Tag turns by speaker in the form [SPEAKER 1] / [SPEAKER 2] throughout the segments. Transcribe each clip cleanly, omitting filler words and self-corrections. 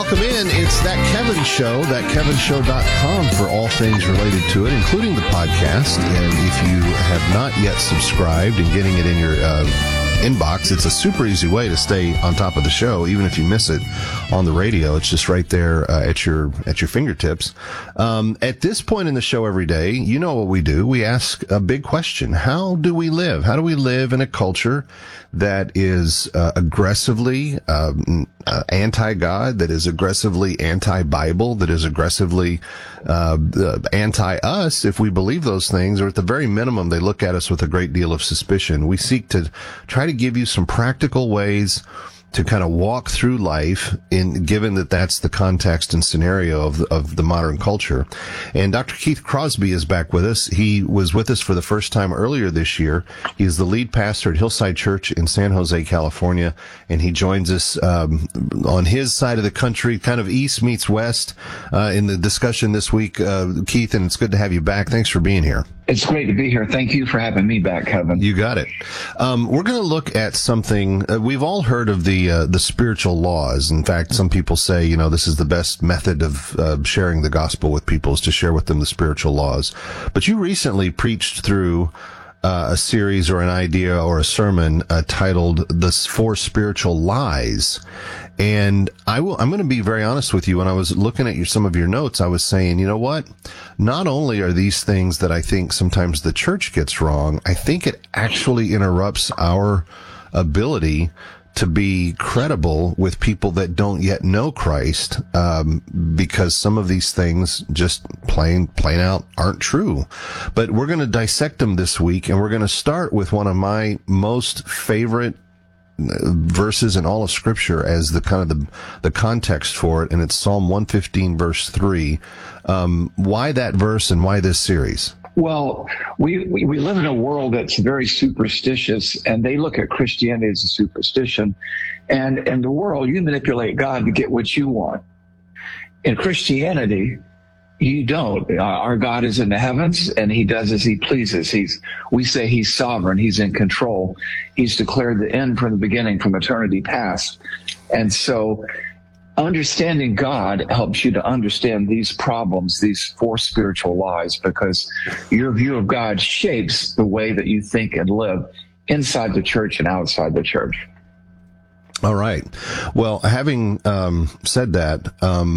[SPEAKER 1] welcome in. It's That Kevin Show, thatkevinshow.com for all things related to it, including the podcast. And if you have not yet subscribed and getting it in your inbox, it's a super easy way to stay on top of the show, even if you miss it on the radio. It's just right there at your fingertips. At this point in the show every day, you know what we do. We ask a big question. How do we live? How do we live in a culture that is aggressively anti-God, that is aggressively anti-Bible, that is aggressively anti-us, if we believe those things, or at the very minimum, they look at us with a great deal of suspicion. We seek to try to give you some practical ways to kind of walk through life, given that that's the context and scenario of the modern culture. And Dr. Keith Crosby is back with us. He was with us for the first time earlier this year. He's the lead pastor at Hillside Church in San Jose, California, and he joins us on his side of the country, kind of east meets west, in the discussion this week. Keith, and it's good to have you back. Thanks for being here.
[SPEAKER 2] It's great to be here. Thank you for having me back, Kevin.
[SPEAKER 1] You got it. We're going to look at something. We've all heard of the spiritual laws. In fact, some people say, this is the best method of sharing the gospel with people, is to share with them the spiritual laws. But you recently preached through a series or an idea or a sermon titled "The Four Spiritual Lies." And I'm going to be very honest with you. When I was looking at some of your notes, I was saying, you know what? Not only are these things that I think sometimes the church gets wrong, I think it actually interrupts our ability to be credible with people that don't yet know Christ, because some of these things just plain out aren't true. But we're going to dissect them this week, and we're going to start with one of my most favorite verses in all of Scripture as the kind of the context for it, and it's Psalm 115 verse 3. Why that verse and why this series?
[SPEAKER 2] Well, we live in a world that's very superstitious, and they look at Christianity as a superstition. And in the world, you manipulate God to get what you want. In Christianity, you don't. Our God is in the heavens, and he does as he pleases. We say he's sovereign. He's in control. He's declared the end from the beginning, from eternity past. And so understanding God helps you to understand these problems, these four spiritual lies, because your view of God shapes the way that you think and live inside the church and outside the church.
[SPEAKER 1] All right. Well, having said that,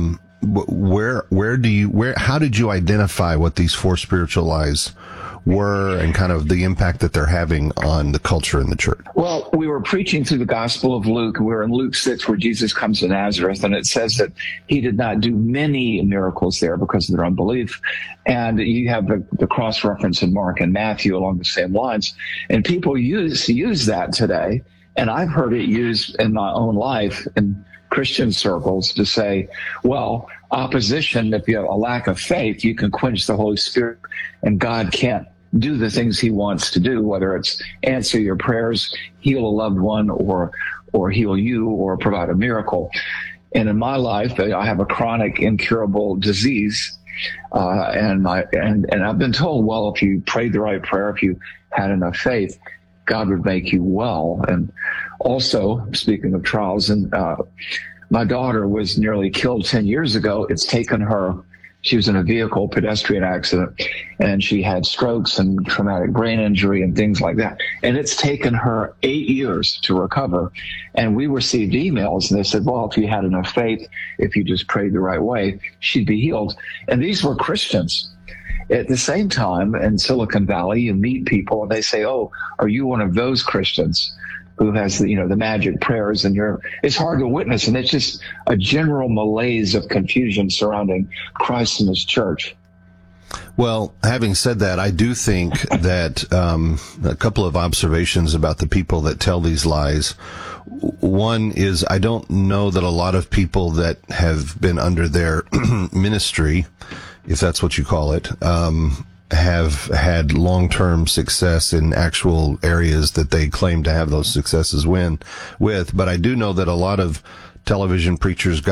[SPEAKER 1] how did you identify what these four spiritual lies were and kind of the impact that they're having on the culture in the church?
[SPEAKER 2] Well, we were preaching through the Gospel of Luke. We were in Luke 6 where Jesus comes to Nazareth, and it says that he did not do many miracles there because of their unbelief. And you have the cross-reference in Mark and Matthew along the same lines. And people use that today, and I've heard it used in my own life in Christian circles to say, well, opposition, if you have a lack of faith, you can quench the Holy Spirit, and God can't do the things he wants to do, whether it's answer your prayers, heal a loved one, or heal you, or provide a miracle. And in my life, I have a chronic incurable disease. And I've been told, well, if you prayed the right prayer, if you had enough faith, God would make you well. And also, speaking of trials, and my daughter was nearly killed 10 years ago. It's taken her, she was in a pedestrian accident, and she had strokes and traumatic brain injury and things like that. And it's taken her 8 years to recover. And we received emails, and they said, well, if you had enough faith, if you just prayed the right way, she'd be healed. And these were Christians. At the same time, in Silicon Valley, you meet people and they say, oh, are you one of those Christians who has the magic prayers? And it's hard to witness. And it's just a general malaise of confusion surrounding Christ and his church.
[SPEAKER 1] Well, having said that, I do think that a couple of observations about the people that tell these lies. One is, I don't know that a lot of people that have been under their ministry, if that's what you call it, have had long-term success in actual areas that they claim to have those successes with. But I do know that a lot of television preachers got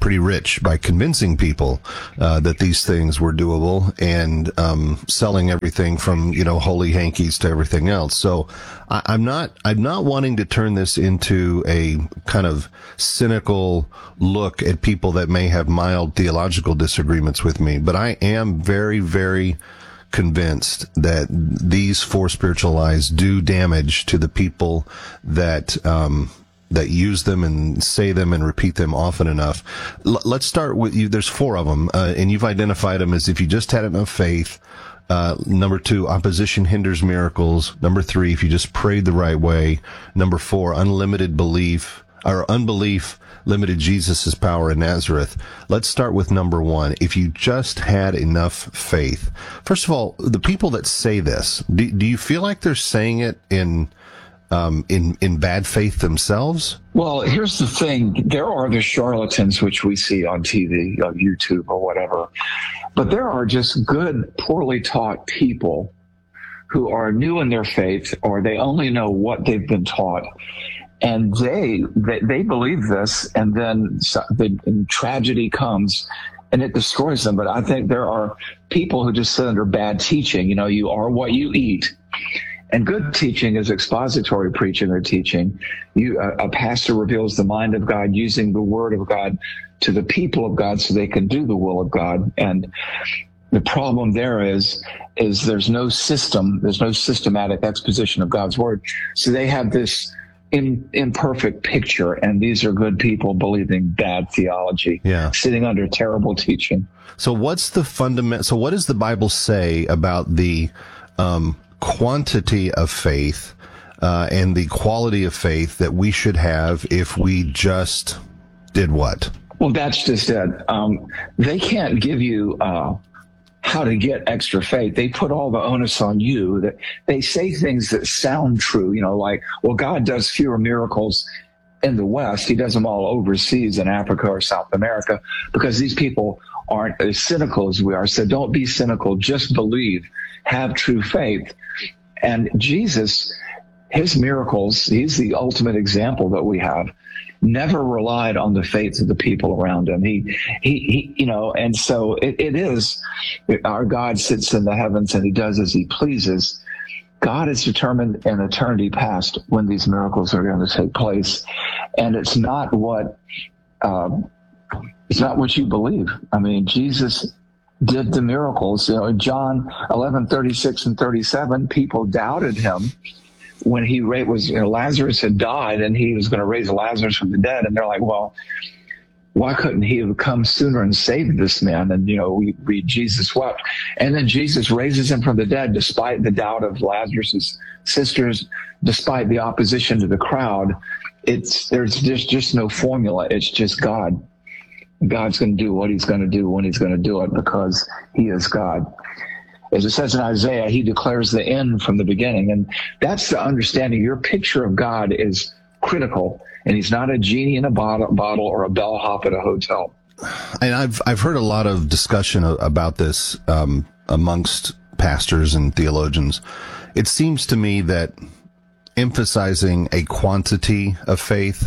[SPEAKER 1] pretty rich by convincing people that these things were doable and selling everything from holy hankies to everything else. So I'm not wanting to turn this into a kind of cynical look at people that may have mild theological disagreements with me, but I am very, very convinced that these four spiritual lies do damage to the people that that use them and say them and repeat them often enough. Let's start with you. There's four of them, and you've identified them as if you just had enough faith. Number 2, opposition hinders miracles. Number 3, if you just prayed the right way. Number 4, unlimited belief or unbelief limited Jesus' power in Nazareth. Let's start with number 1. If you just had enough faith. First of all, the people that say this, do you feel like they're saying it in bad faith themselves?
[SPEAKER 2] Well, here's the thing. There are the charlatans, which we see on TV, on YouTube or whatever. But there are just good, poorly taught people who are new in their faith, or they only know what they've been taught. And they believe this, and then tragedy comes and it destroys them. But I think there are people who just sit under bad teaching. You are what you eat. And good teaching is expository preaching or teaching. A pastor reveals the mind of God using the word of God to the people of God so they can do the will of God. And the problem there is there's no system, there's no systematic exposition of God's word. So they have this imperfect picture, and these are good people believing bad theology, sitting under terrible teaching.
[SPEAKER 1] So what's the fundament? So what does the Bible say about the quantity of faith and the quality of faith that we should have if we just did what?
[SPEAKER 2] Well, that's just it. They can't give you how to get extra faith. They put all the onus on you. That they say things that sound true, like, well, God does fewer miracles in the West. He does them all overseas in Africa or South America, because these people aren't as cynical as we are. So don't be cynical. Just believe. Have true faith. And Jesus, his miracles, he's the ultimate example that we have, never relied on the faith of the people around him. He and so it is, our God sits in the heavens and he does as he pleases. God has determined in eternity past when these miracles are going to take place. And it's not what you believe. I mean, Jesus did the miracles. In John 11:36 and 37, people doubted him when he was, Lazarus had died and he was going to raise Lazarus from the dead. And they're like, well, why couldn't he have come sooner and saved this man? And, we read Jesus wept. And then Jesus raises him from the dead, despite the doubt of Lazarus's sisters, despite the opposition to the crowd. There's just no formula. It's just God. God's going to do what he's going to do when he's going to do it, because he is God. As it says in Isaiah, he declares the end from the beginning. And that's the understanding. Your picture of God is critical, and he's not a genie in a bottle or a bellhop at a hotel.
[SPEAKER 1] And I've heard a lot of discussion about this amongst pastors and theologians. It seems to me that emphasizing a quantity of faith,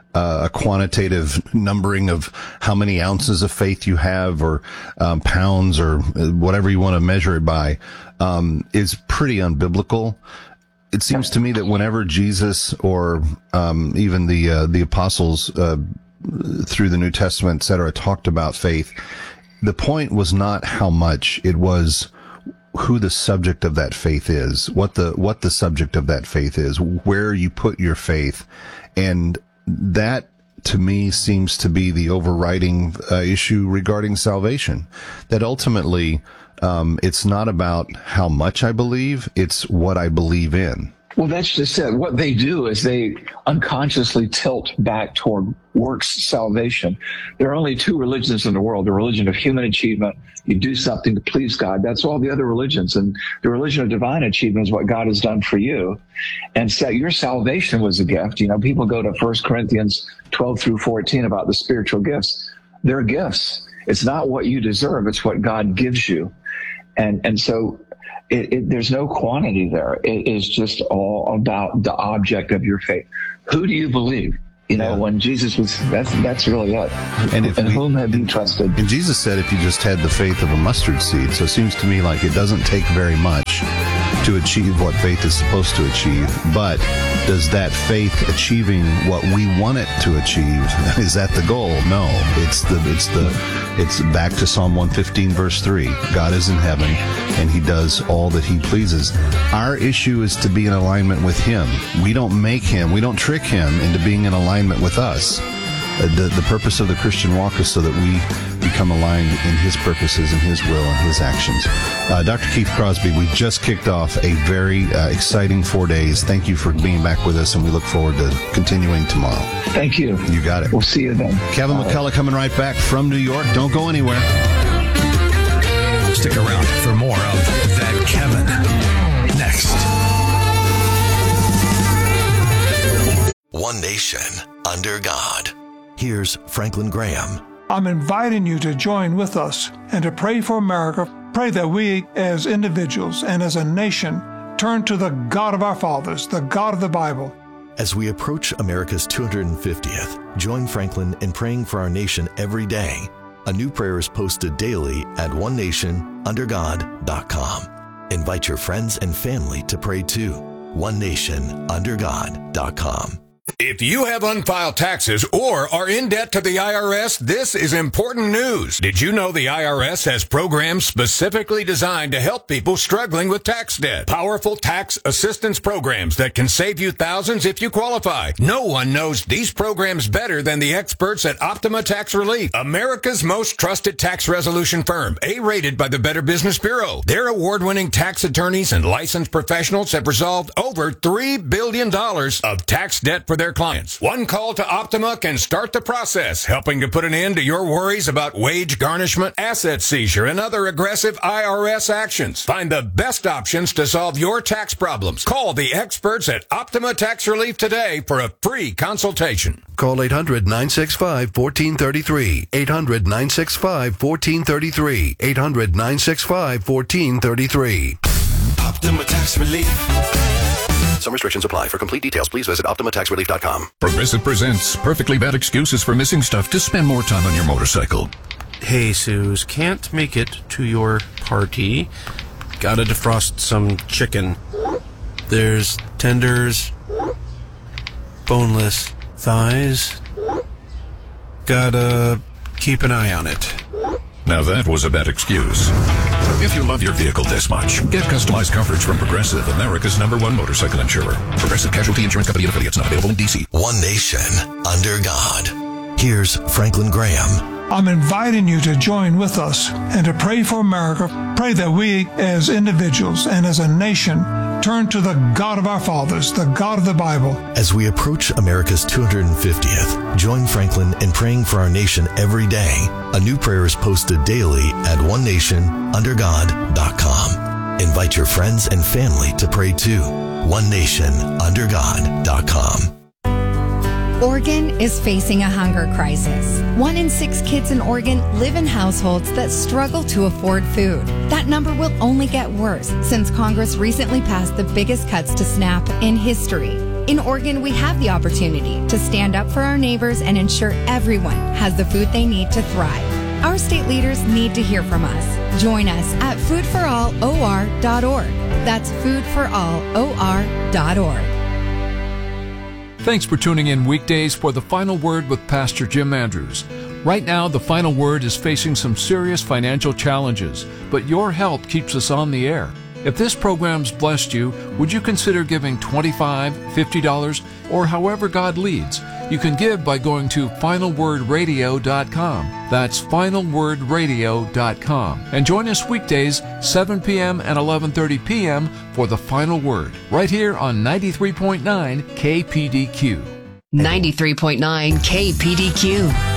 [SPEAKER 1] a quantitative numbering of how many ounces of faith you have, or pounds, or whatever you want to measure it by, is pretty unbiblical. It seems to me that whenever Jesus or even the apostles through the New Testament, et cetera, talked about faith, the point was not how much, it was who the subject of that faith is, what the subject of that faith is, where you put your faith. And that, to me, seems to be the overriding issue regarding salvation. That ultimately, it's not about how much I believe, it's what I believe in.
[SPEAKER 2] Well, that's just it. What they do is they unconsciously tilt back toward works salvation. There are only two religions in the world: the religion of human achievement. You do something to please God. That's all the other religions. And the religion of divine achievement is what God has done for you. And so your salvation was a gift. People go to 1 Corinthians 12 through 14 about the spiritual gifts. They're gifts. It's not what you deserve. It's what God gives you. And so there's no quantity there. It is just all about the object of your faith. Who do you believe? When Jesus was, that's really it.
[SPEAKER 1] And
[SPEAKER 2] whom have you trusted?
[SPEAKER 1] And Jesus said if you just had the faith of a mustard seed. So it seems to me like it doesn't take very much to achieve what faith is supposed to achieve. But does that faith achieving what we want it to achieve, is that the goal? No. It's back to Psalm 115 verse 3. God is in heaven and he does all that he pleases. Our issue is to be in alignment with him. We don't trick him into being in alignment with us. The purpose of the Christian walk is so that we become aligned in his purposes and his will and his actions. Dr. Keith Crosby, we just kicked off a very exciting 4 days. Thank you for being back with us, and we look forward to continuing tomorrow.
[SPEAKER 2] Thank you.
[SPEAKER 1] You got it.
[SPEAKER 2] We'll see you then.
[SPEAKER 1] Kevin McCullough coming right back from New York. Don't go anywhere.
[SPEAKER 3] Stick around for more of That Kevin next.
[SPEAKER 4] One Nation Under God. Here's Franklin Graham.
[SPEAKER 5] I'm inviting you to join with us and to pray for America. Pray that we as individuals and as a nation turn to the God of our fathers, the God of the Bible.
[SPEAKER 4] As we approach America's 250th, join Franklin in praying for our nation every day. A new prayer is posted daily at onenationundergod.com. Invite your friends and family to pray too. onenationundergod.com.
[SPEAKER 3] If you have unfiled taxes or are in debt to the IRS, this is important news. Did you know the IRS has programs specifically designed to help people struggling with tax debt? Powerful tax assistance programs that can save you thousands if you qualify. No one knows these programs better than the experts at Optima Tax Relief, America's most trusted tax resolution firm, A-rated by the Better Business Bureau. Their award-winning tax attorneys and licensed professionals have resolved over $3 billion of tax debt for their clients. One call to Optima can start the process, helping to put an end to your worries about wage garnishment, asset seizure, and other aggressive IRS actions. Find the best options to solve your tax problems. Call the experts at Optima Tax Relief today for a free consultation.
[SPEAKER 6] Call 800-965-1433. 800-965-1433. 800-965-1433.
[SPEAKER 4] Optima Tax Relief. Some restrictions apply. For complete details, please visit OptimaTaxRelief.com.
[SPEAKER 3] Progressive presents perfectly bad excuses for missing stuff to spend more time on your motorcycle.
[SPEAKER 7] Hey, Suze, can't make it to your party. Gotta defrost some chicken. There's tenders, boneless thighs. Gotta keep an eye on it.
[SPEAKER 3] Now that was a bad excuse. If you love your vehicle this much, get customized coverage from Progressive, America's #1 motorcycle insurer. Progressive Casualty Insurance Company and affiliates, not available in D.C.
[SPEAKER 4] One Nation Under God. Here's Franklin Graham.
[SPEAKER 5] I'm inviting you to join with us and to pray for America. Pray that we as individuals and as a nation turn to the God of our fathers, the God of the Bible.
[SPEAKER 4] As we approach America's 250th, join Franklin in praying for our nation every day. A new prayer is posted daily at onenationundergod.com. Invite your friends and family to pray too. onenationundergod.com.
[SPEAKER 8] Oregon is facing a hunger crisis. 1 in 6 kids in Oregon live in households that struggle to afford food. That number will only get worse since Congress recently passed the biggest cuts to SNAP in history. In Oregon, we have the opportunity to stand up for our neighbors and ensure everyone has the food they need to thrive. Our state leaders need to hear from us. Join us at foodforallor.org. That's foodforallor.org.
[SPEAKER 9] Thanks for tuning in weekdays for The Final Word with Pastor Jim Andrews. Right now, The Final Word is facing some serious financial challenges, but your help keeps us on the air. If this program's blessed you, would you consider giving $25, $50, or however God leads? You can give by going to finalwordradio.com. That's finalwordradio.com. And join us weekdays, 7 p.m. and 11:30 p.m. for The Final Word, right here on 93.9 KPDQ.
[SPEAKER 10] 93.9 KPDQ.